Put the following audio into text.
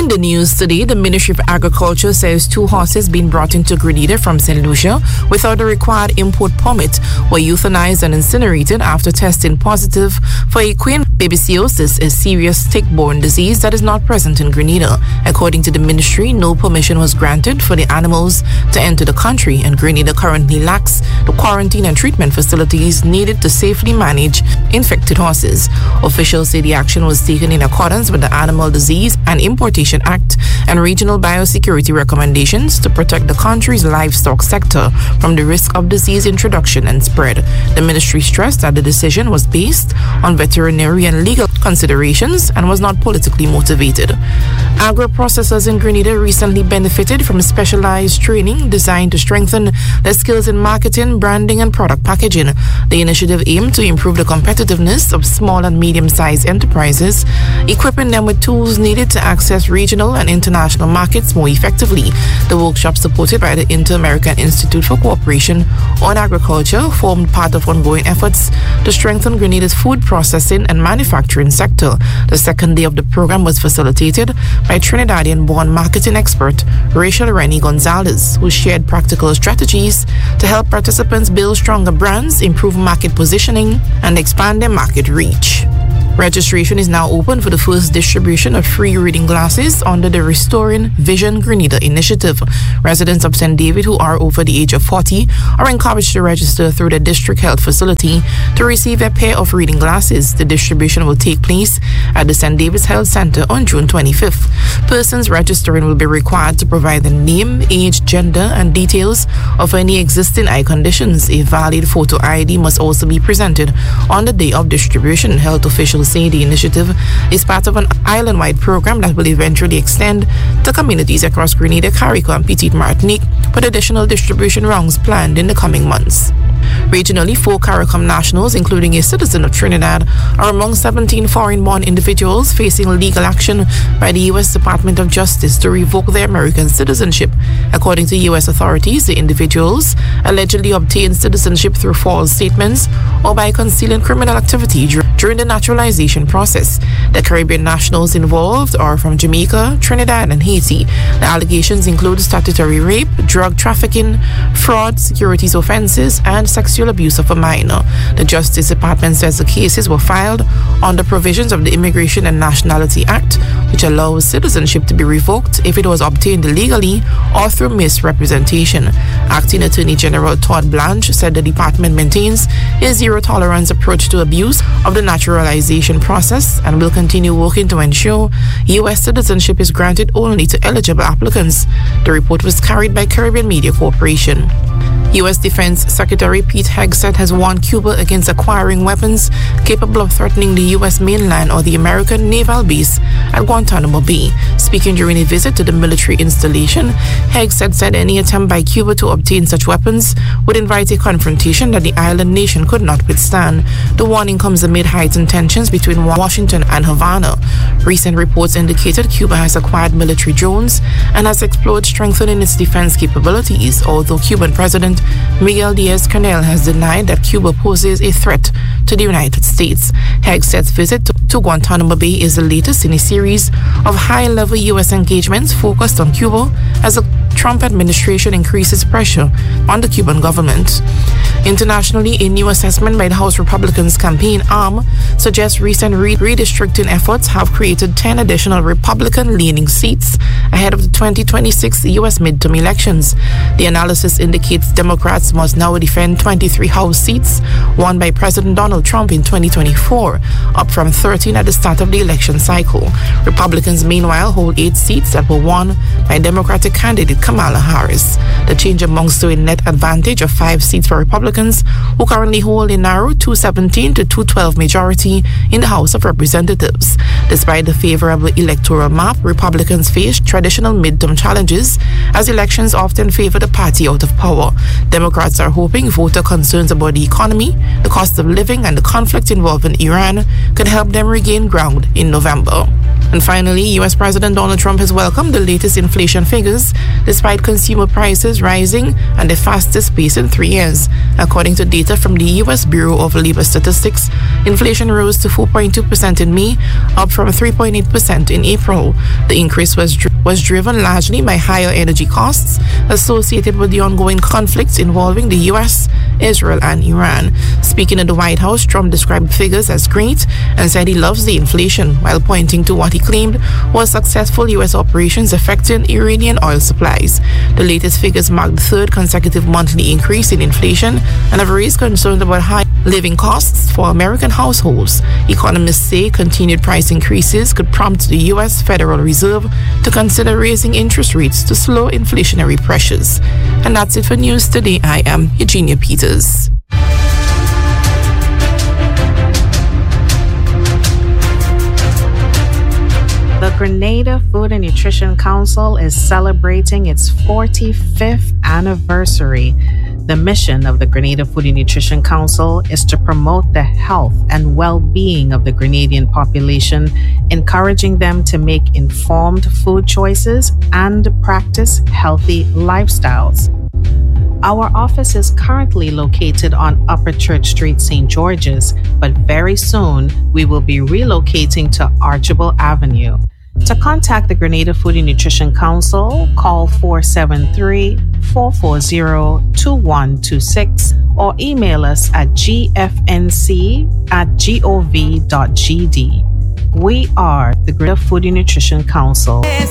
In the news today, the Ministry of Agriculture says 2 horses being brought into Grenada from St. Lucia without the required import permit were euthanized and incinerated after testing positive for equine babesiosis, a serious tick-borne disease that is not present in Grenada. According to the ministry, no permission was granted for the animals to enter the country, and Grenada currently lacks the quarantine and treatment facilities needed to safely manage infected horses. Officials say the action was taken in accordance with the Animal Disease and Importation Act and regional biosecurity recommendations to protect the country's livestock sector from the risk of disease introduction and spread. The ministry stressed that the decision was based on veterinary and legal considerations and was not politically motivated. Agro-processors in Grenada recently benefited from specialized training designed to strengthen their skills in marketing, branding, and product packaging. The initiative aimed to improve the competitiveness of small and medium-sized enterprises, equipping them with tools needed to access regional and international markets more effectively. The workshop, supported by the Inter-American Institute for Cooperation on Agriculture, formed part of ongoing efforts to strengthen Grenada's food processing and manufacturing sector. The second day of the program was facilitated by Trinidadian-born marketing expert Rachel Rennie Gonzalez, who shared practical strategies to help participants build stronger brands, improve market positioning, and expand their market reach. Registration is now open for the first distribution of free reading glasses under the Restoring Vision Grenada initiative. Residents of St. David who are over the age of 40 are encouraged to register through the district health facility to receive a pair of reading glasses. The distribution will take place at the St. David's Health Center on June 25th. Persons registering will be required to provide the name, age, gender, and details of any existing eye conditions. A valid photo ID must also be presented on the day of distribution. Health officials say the initiative is part of an island-wide program that will eventually extend to communities across Grenada, Carriacou, and Petite Martinique, with additional distribution rounds planned in the coming months. Regionally, 4 CARICOM nationals, including a citizen of Trinidad, are among 17 foreign-born individuals facing legal action by the U.S. Department of Justice to revoke their American citizenship. According to U.S. authorities, the individuals allegedly obtained citizenship through false statements or by concealing criminal activity during the naturalization process. The Caribbean nationals involved are from Jamaica, Trinidad, and Haiti. The allegations include statutory rape, drug trafficking, fraud, securities offenses, and sexual abuse of a minor. The Justice Department says the cases were filed under provisions of the Immigration and Nationality Act, which allows citizenship to be revoked if it was obtained illegally or through misrepresentation. Acting Attorney General Todd Blanche said the department maintains a zero-tolerance approach to abuse of the naturalization process and will continue working to ensure U.S. citizenship is granted only to eligible applicants. The report was carried by Caribbean Media Corporation. U.S. Defense Secretary Pete Hegseth has warned Cuba against acquiring weapons capable of threatening the U.S. mainland or the American naval base at Guantanamo Bay. Speaking during a visit to the military installation, Hegseth said any attempt by Cuba to obtain such weapons would invite a confrontation that the island nation could not withstand. The warning comes amid heightened tensions between Washington and Havana. Recent reports indicated Cuba has acquired military drones and has explored strengthening its defense capabilities, although Cuban President Miguel Diaz-Canel has denied that Cuba poses a threat to the United States. Hegseth's visit to Guantanamo Bay is the latest in a series of high-level U.S. engagements focused on Cuba as the Trump administration increases pressure on the Cuban government. Internationally, a new assessment by the House Republicans' campaign arm suggests recent redistricting efforts have created 10 additional Republican-leaning seats ahead of the 2026 U.S. midterm elections. The analysis indicates Democrats must now defend 23 House seats won by President Donald Trump in 2024, up from 13 at the start of the election cycle. Republicans, meanwhile, hold 8 seats that were won by Democratic candidate Kamala Harris. The change amounts to a net advantage of 5 seats for Republicans, who currently hold a narrow 217 to 212 majority in the House of Representatives. Despite the favorable electoral map, Republicans face traditional midterm challenges, as elections often favor the party out of power. Democrats are hoping voter concerns about the economy, the cost of living, and the conflict involving Iran could help them regain ground in November. And finally, U.S. President Donald Trump has welcomed the latest inflation figures, despite consumer prices rising at the fastest pace in 3 years. According to data from the U.S. Bureau of Labor Statistics, inflation rose to 4.2% in May, up from 3.8% in April. The increase was driven largely by higher energy costs associated with the ongoing conflicts involving the U.S., Israel, and Iran. Speaking at the White House, Trump described figures as great and said he loves the inflation, while pointing to what he claimed was successful U.S. operations affecting Iranian oil supplies. The latest figures mark the third consecutive monthly increase in inflation and have raised concerns about high living costs for American households. Economists say continued price increases could prompt the U.S. Federal Reserve to consider raising interest rates to slow inflationary pressures. And that's it for news today. I am Eugenia Peters. The Grenada Food and Nutrition Council is celebrating its 45th anniversary. The mission of the Grenada Food and Nutrition Council is to promote the health and well-being of the Grenadian population, encouraging them to make informed food choices and practice healthy lifestyles. Our office is currently located on Upper Church Street, St. George's, but very soon we will be relocating to Archibald Avenue. To contact the Grenada Food and Nutrition Council, call 473-440-2126 or email us at gfnc@gov.gd. We are the Grenada Food and Nutrition Council.